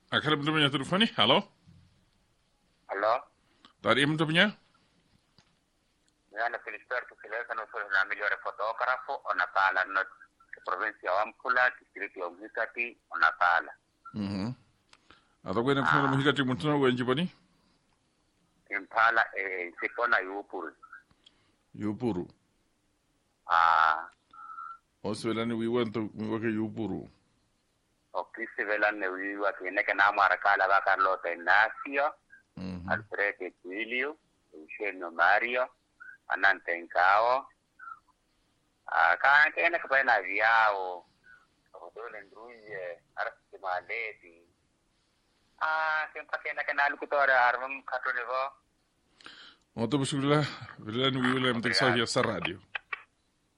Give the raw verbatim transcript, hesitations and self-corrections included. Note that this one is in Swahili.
Akhirnya betul punya telepon ni? Halo? Halo? Tadi betul punya? Yana Filiberto Filesa no sono una migliore fotografo, una pala no provincia wa Ampula, distrito wa Mhikati, una pala. Mhm. Atau gue nak pernah menghikat di muntah gue jipani? Impala e sipona yupuru. Yupuru. Ah, O sebelani wiwa untuk wiwa ke Yupuru. o kisi velan ne wiwa kine ke namu arakala ba Carlota Ignacio, Mhm. Alfredo Emilio, Eugenio Mario, Anante Incao. Ah, kan kene ke pena viao. Rodole Ndruye, Arsi Maledi. Ah, siempre kene ke nalu kutora armam katole bo. O tu bersyukurlah, bila ni wiwa yang tak sah ya radio.